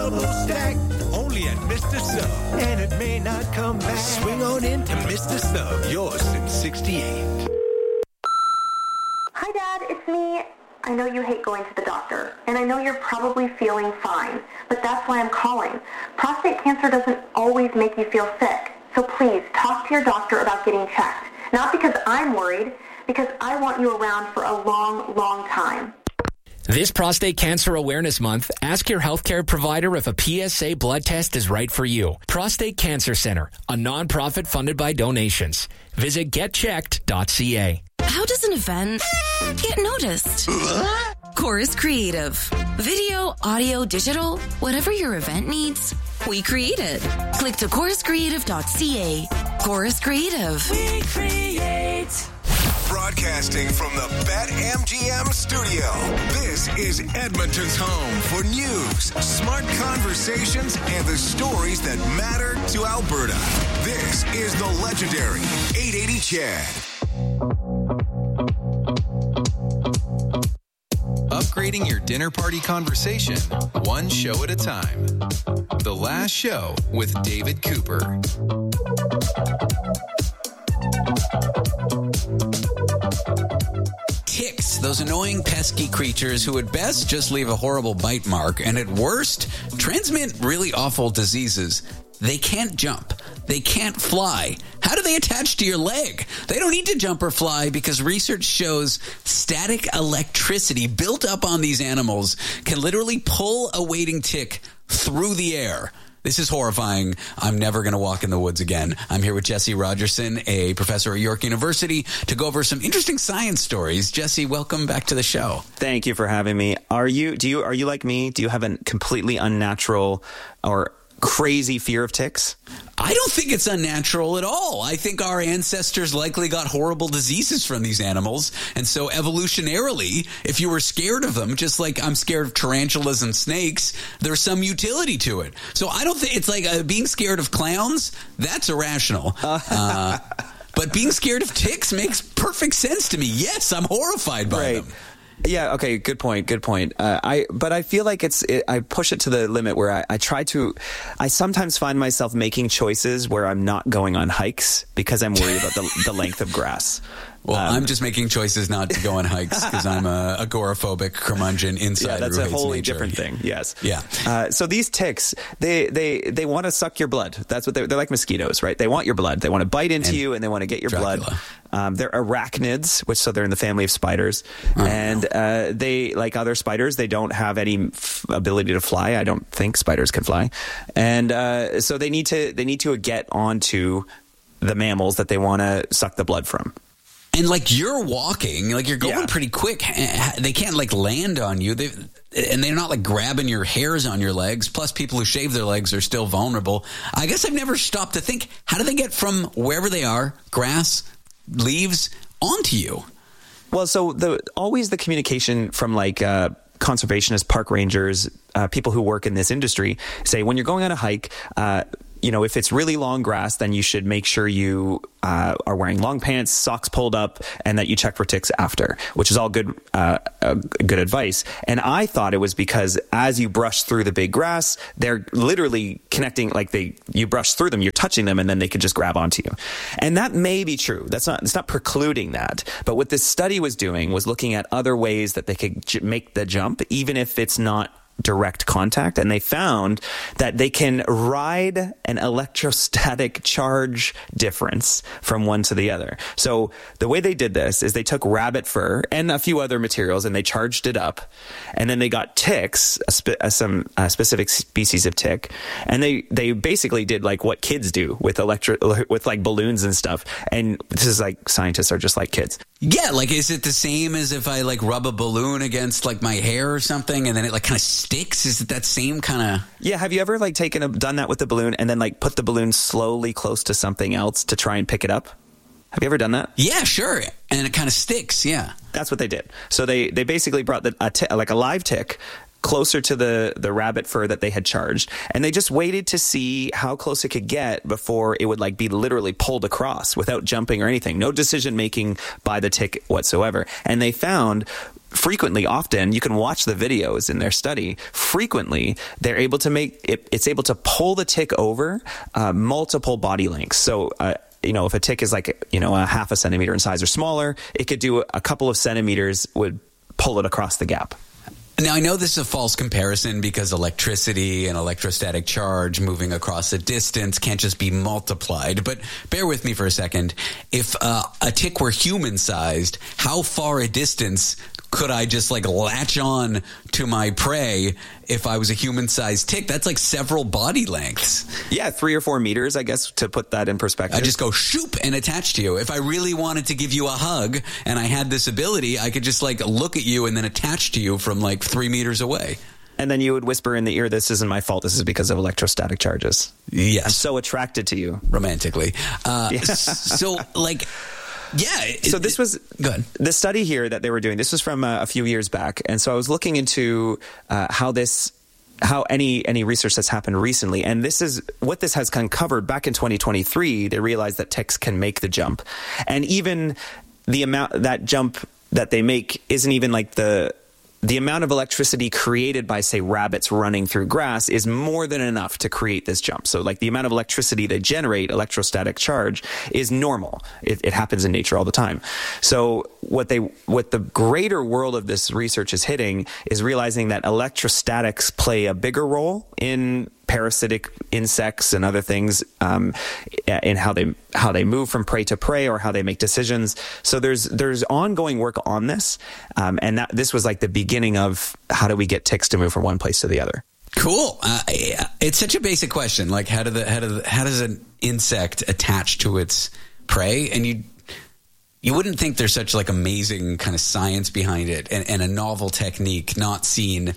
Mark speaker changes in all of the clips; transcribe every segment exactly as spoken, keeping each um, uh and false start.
Speaker 1: double stack, only at Mister Sub. And it may not come back. Swing on into Mister Sub, yours since sixty-eight.
Speaker 2: Hi, Dad, it's me. I know you hate going to the doctor, and I know you're probably feeling fine, but that's why I'm calling. Prostate cancer doesn't always make you feel sick, so please talk to your doctor about getting checked. Not because I'm worried, because I want you around for a long, long time.
Speaker 3: This Prostate Cancer Awareness Month, ask your healthcare provider if a P S A blood test is right for you. Prostate Cancer Center, a nonprofit funded by donations. Visit get checked dot c a.
Speaker 4: How does an event get noticed? Chorus Creative. Video, audio, digital, whatever your event needs, we create it. Click to chorus creative dot c a. Chorus Creative.
Speaker 5: We create.
Speaker 6: Broadcasting from the BetMGM studio, this is Edmonton's home for news, smart conversations, and the stories that matter to Alberta. This is the legendary eight eighty Chad.
Speaker 7: Upgrading your dinner party conversation, one show at a time. The Last Show with David Cooper.
Speaker 8: Ticks, those annoying, pesky creatures who at best just leave a horrible bite mark and at worst transmit really awful diseases. They can't jump. They can't fly. How do they attach to your leg? They don't need to jump or fly because research shows static electricity built up on these animals can literally pull a waiting tick through the air. This is horrifying. I'm never going to walk in the woods again. I'm here with Jesse Rogerson, a professor at York University, to go over some interesting science stories. Jesse, welcome back to the show.
Speaker 9: Thank you for having me. Are you, do you, are you like me? Do you have a completely unnatural or crazy fear of ticks?
Speaker 8: I don't think it's unnatural at all. I think our ancestors likely got horrible diseases from these animals. And so evolutionarily, if you were scared of them, just like I'm scared of tarantulas and snakes, there's some utility to it. So I don't think it's like uh, being scared of clowns. That's irrational. Uh, but being scared of ticks makes perfect sense to me. Yes, I'm horrified by
Speaker 9: right.
Speaker 8: them.
Speaker 9: Yeah. Okay. Good point. Good point. Uh, I, but I feel like it's, it, I push it to the limit where I, I try to, I sometimes find myself making choices where I'm not going on hikes because I'm worried about the, the length of grass.
Speaker 8: Well, um, I'm just making choices not to go on hikes because I'm a agoraphobic curmudgeon insider.
Speaker 9: Yeah, that's
Speaker 8: who
Speaker 9: a
Speaker 8: hates
Speaker 9: wholly
Speaker 8: nature.
Speaker 9: different thing. Yes.
Speaker 8: Yeah.
Speaker 9: Uh, so these ticks, they they they want to suck your blood. That's what they're, they're like mosquitoes, right? They want your blood. They want to bite into and you and they want to get your Dracula. blood. Um, they're arachnids, which so they're in the family of spiders, oh, and uh, they like other spiders. They don't have any f- ability to fly. I don't think spiders can fly, and uh, so they need to they need to get onto the mammals that they want to suck the blood from.
Speaker 8: And like you're walking, like you're going
Speaker 9: Yeah.
Speaker 8: pretty quick. They can't like land on you. They, and they're not like grabbing your hairs on your legs. Plus people who shave their legs are still vulnerable. I guess I've never stopped to think, how do they get from wherever they are, grass, leaves, onto you?
Speaker 9: Well, so the always the communication from like uh, conservationists, park rangers, uh, people who work in this industry say when you're going on a hike, uh, you know, if it's really long grass, then you should make sure you uh, are wearing long pants, socks pulled up, and that you check for ticks after, which is all good, uh, uh, good advice. And I thought it was because as you brush through the big grass, they're literally connecting, like they, you brush through them, you're touching them, and then they can just grab onto you. And that may be true. That's not, it's not precluding that. But what this study was doing was looking at other ways that they could j- make the jump, even if it's not direct contact, and they found that they can ride an electrostatic charge difference from one to the other. So the way they did this is they took rabbit fur and a few other materials and they charged it up, and then they got ticks, a spe- a, some a specific species of tick, and they they basically did like what kids do with electro with like balloons and stuff. And this is like scientists are just like kids.
Speaker 8: Yeah, like is it the same as if I like rub a balloon against like my hair or something and then it like kind of sticks? Is it that same kind of...
Speaker 9: Yeah, have you ever like taken a, done that with the balloon and then like put the balloon slowly close to something else to try and pick it up? Have you ever done that?
Speaker 8: Yeah, sure. And it kind of sticks, yeah.
Speaker 9: That's what they did. So they, they basically brought the, a t- like a live tick closer to the, the rabbit fur that they had charged, and they just waited to see how close it could get before it would like be literally pulled across without jumping or anything. No decision making by the tick whatsoever. And they found frequently, often, you can watch the videos in their study. Frequently, they're able to make it, it's able to pull the tick over uh, multiple body lengths. So, uh, you know, if a tick is like, you know, a half a centimeter in size or smaller, it could do a couple of centimeters, would pull it across the gap.
Speaker 8: Now, I know this is a false comparison because electricity and electrostatic charge moving across a distance can't just be multiplied. But bear with me for a second. If uh, a tick were human-sized, how far a distance could I just like latch on to my prey if I was a human-sized tick? That's like several body lengths.
Speaker 9: Yeah, three or four meters, I guess, to put that in perspective.
Speaker 8: I just go shoop and attach to you. If I really wanted to give you a hug and I had this ability, I could just like look at you and then attach to you from like three meters away.
Speaker 9: And then you would whisper in the ear, "This isn't my fault. This is because of electrostatic charges."
Speaker 8: Yes.
Speaker 9: I'm so attracted to you.
Speaker 8: Romantically. Uh, yeah. So like... Yeah. It,
Speaker 9: so this was
Speaker 8: good.
Speaker 9: The study here that they were doing. This was from uh, a few years back, and so I was looking into uh, how this, how any any research that's happened recently, and this is what this has uncovered. Back in twenty twenty-three, they realized that ticks can make the jump, and even the amount that jump that they make isn't even like the. The amount of electricity created by, say, rabbits running through grass is more than enough to create this jump. So, like, the amount of electricity they generate, electrostatic charge, is normal. It, it happens in nature all the time. So, what they, what the greater world of this research is hitting is realizing that electrostatics play a bigger role in parasitic insects and other things, um, in how they how they move from prey to prey or how they make decisions. So there's there's ongoing work on this, um, and that this was like the beginning of how do we get ticks to move from one place to the other.
Speaker 8: Cool. Uh, it's such a basic question. Like how do the how do the, how does an insect attach to its prey? And you you wouldn't think there's such like amazing kind of science behind it, and, and a novel technique not seen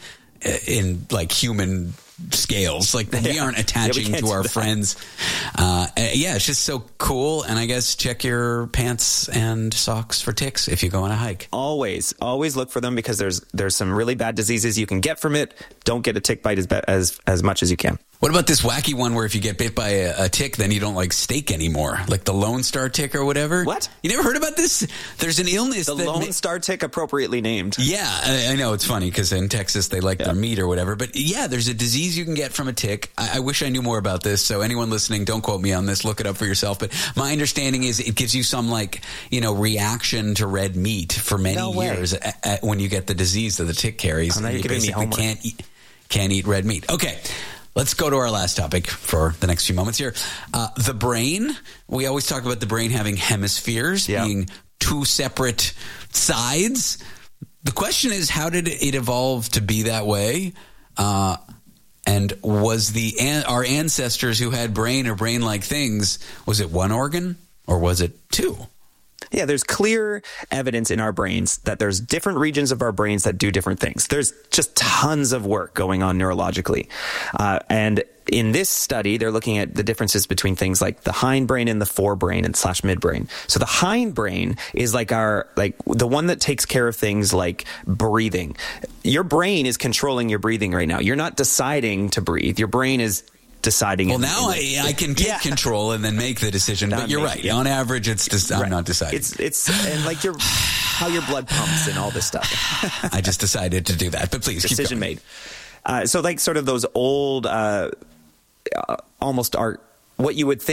Speaker 8: in like human scales. Like we yeah. aren't attaching yeah, to our friends. Uh, yeah, it's just so cool. And I guess check your pants and socks for ticks if you go on a hike.
Speaker 9: Always, always look for them because there's there's some really bad diseases you can get from it. Don't get a tick bite as as as much as you can.
Speaker 8: What about this wacky one where if you get bit by a, a tick, then you don't like steak anymore, like the Lone Star tick or whatever?
Speaker 9: What?
Speaker 8: You never heard about this? There's an illness.
Speaker 9: The
Speaker 8: that
Speaker 9: Lone
Speaker 8: ma-
Speaker 9: Star tick, appropriately named.
Speaker 8: Yeah, I, I know it's funny because in Texas they like yeah. their meat or whatever. But yeah, there's a disease you can get from a tick. I, I wish I knew more about this. So anyone listening, don't quote me on this. Look it up for yourself. But my understanding is it gives you some like you know reaction to red meat for many
Speaker 9: no
Speaker 8: years a, a, when you get the disease that the tick carries.
Speaker 9: Oh, now you're
Speaker 8: you
Speaker 9: giving me homework.
Speaker 8: Can't eat, can't eat red meat. Okay. Let's go to our last topic for the next few moments here. Uh, the brain. We always talk about the brain having hemispheres, yeah. being two separate sides. The question is, how did it evolve to be that way? Uh, and was the an- our ancestors who had brain or brain-like things, was it one organ or was it two?
Speaker 9: Yeah, there's clear evidence in our brains that there's different regions of our brains that do different things. There's just tons of work going on neurologically. Uh, and in this study, they're looking at the differences between things like the hindbrain and the forebrain and slash midbrain. So the hindbrain is like our, like the one that takes care of things like breathing. Your brain is controlling your breathing right now. You're not deciding to breathe. Your brain is deciding.
Speaker 8: Well, now I, I can take yeah. control and then make the decision. Not but you're right. It. On average, it's just I'm right. not deciding.
Speaker 9: It's it's and like your how your blood pumps and all this stuff.
Speaker 8: I just decided to do that. But please,
Speaker 9: decision
Speaker 8: keep going.
Speaker 9: made. Uh, so like sort of those old, uh, uh, almost art. What you would think.